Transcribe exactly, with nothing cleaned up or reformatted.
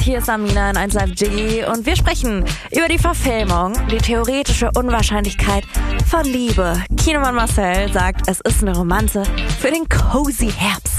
Hier ist Amina in eins Live Jiggy und wir sprechen über die Verfilmung, die theoretische Unwahrscheinlichkeit von Liebe. Kinomann Marcel sagt, es ist eine Romanze für den cozy Herbst.